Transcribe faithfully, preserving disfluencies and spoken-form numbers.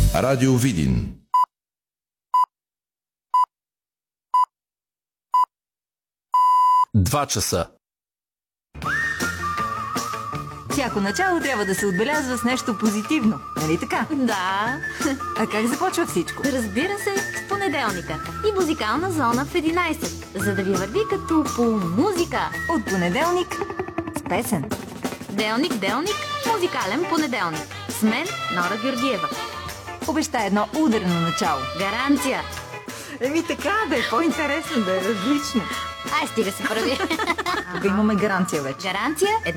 Радио Видин. Два часа. Всяко начало трябва да се отбелязва с нещо позитивно, нали така? Да. А как започва всичко? Разбира се, с понеделника. И музикална зона в единайсет, за да ви върви като по музика. От понеделник с песен. Делник, делник, музикален понеделник. С мен Нора Георгиева. Обеща едно ударно начало. Гаранция. Еми така, да е по-интересно, да е различно. Ай, стига се прави. Да имаме гаранция вече. Гаранция